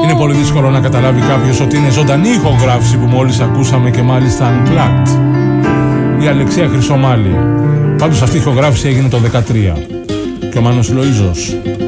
Είναι πολύ δύσκολο να καταλάβει κάποιος ότι είναι ζωντανή ηχογράφηση που μόλις ακούσαμε και μάλιστα unplugged. Η Αλεξία Χρυσομάλη. Πάντως αυτή η ηχογράφηση έγινε το 2013. Και ο Μάνος Λοΐζος